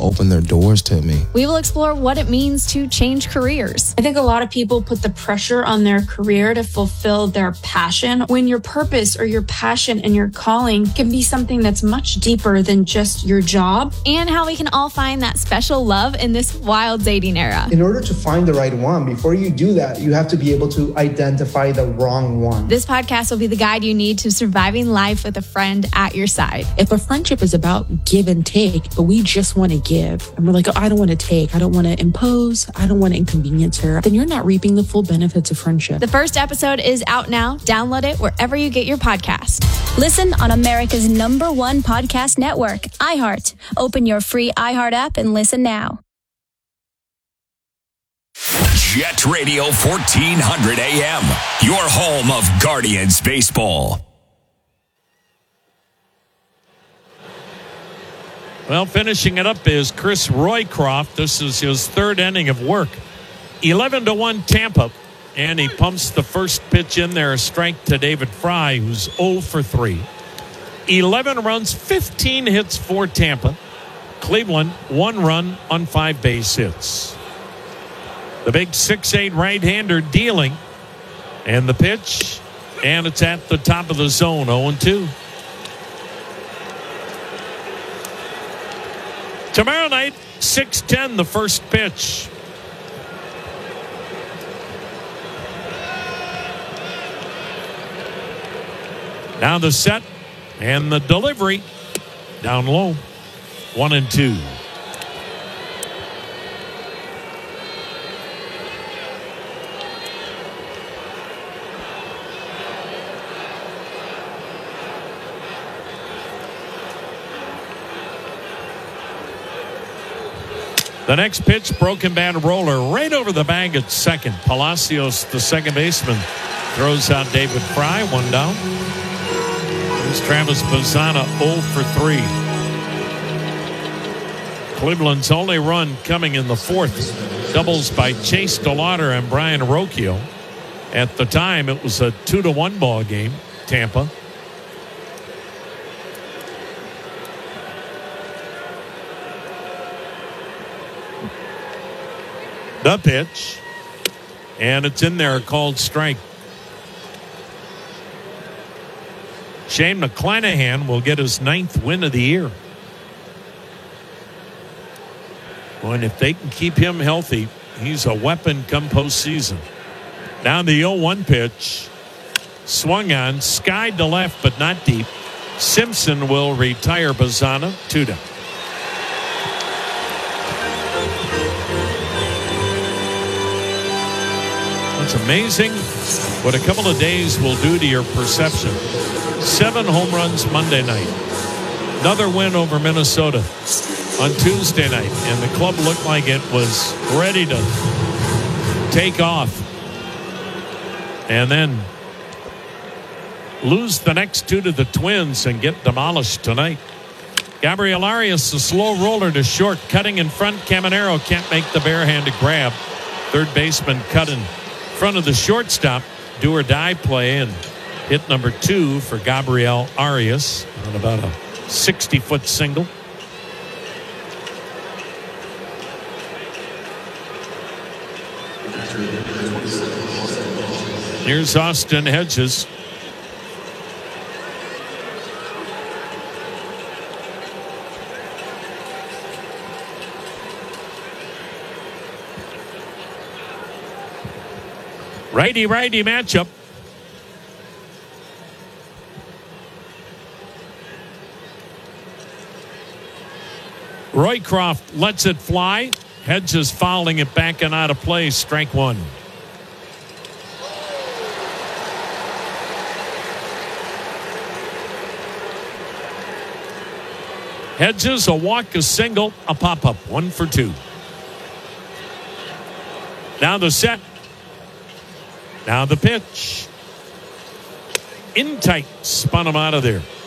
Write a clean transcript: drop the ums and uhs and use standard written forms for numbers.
open their doors to me. We will explore what it means to change careers. I think a lot of people put the pressure on their career to fulfill their passion, when your purpose or your passion and your calling can be something that's much deeper than just your job. And how we can all find that special love in this wild dating era. In order to find the right one, before you do that, you have to be able to identify the wrong one. This podcast will be the guide you need to surviving life with a friend at your side. If a friendship is about give and take, but we just want to give, and we're like, oh, I don't want to take, I don't want to impose, I don't want to inconvenience her, then you're not reaping the full benefits of friendship. The first episode is out now. Download it wherever you get your podcast. Listen on America's #1 podcast network, iHeart. Open your free iHeart app and listen now. Jet Radio 1400 AM, your home of Guardians baseball. Well, finishing it up is Chris Roycroft. This is his third inning of work. 11-1 Tampa, and he pumps the first pitch in there, a strike to David Fry, who's 0 for 3. 11 runs, 15 hits for Tampa. Cleveland, 1 run on 5 base hits. The big 6'8" right-hander dealing, and the pitch, and it's at the top of the zone, 0-2. Tomorrow night, 6:10, the first pitch. Now the set and the delivery down low, 1-2. The next pitch, broken bat roller right over the bag at second. Palacios, the second baseman, throws out David Fry, 1 down. Here's Travis Bazzana, 0 for 3. Cleveland's only run coming in the 4th. Doubles by Chase DeLauder and Brian Rocchio. At the time, it was a 2-1 ball game, Tampa. The pitch, and it's in there, called strike. Shane McClanahan will get his 9th win of the year. Well, and if they can keep him healthy, he's a weapon come postseason. Now the 0-1 pitch, swung on, skied to left, but not deep. Simpson will retire Bazzana, 2 down. It's amazing what a couple of days will do to your perception. 7 home runs Monday night. Another win over Minnesota on Tuesday night. And the club looked like it was ready to take off. And then lose the next 2 to the Twins and get demolished tonight. Gabriel Arias, the slow roller to short, cutting in front. Caminero can't make the barehanded grab. Third baseman cut in front of the shortstop. Do or die play, and hit number 2 for Gabriel Arias on about a 60-foot single. Here's Austin Hedges. Righty-righty matchup. Roycroft lets it fly. Hedges fouling it back and out of play. Strike 1. Hedges, a walk, a single, a pop-up. 1 for 2. Now the set. Now the pitch. In tight. Spun him out of there.